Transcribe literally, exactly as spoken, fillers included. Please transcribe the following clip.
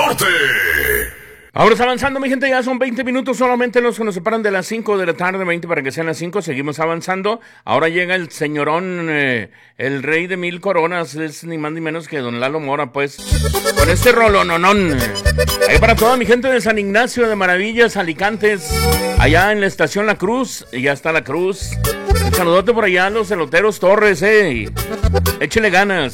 Norte. Ahora avanzando, mi gente, ya son veinte minutos solamente los que nos separan de las cinco de la tarde, veinte para que sean las cinco, seguimos avanzando. Ahora llega el señorón, eh, el rey de mil coronas, es ni más ni menos que don Lalo Mora, pues, con este rolononón. Ahí para toda mi gente de San Ignacio de Maravillas, Alicantes, allá en la estación La Cruz, ya está La Cruz. Un saludote por allá a los eloteros Torres, eh, y échele ganas.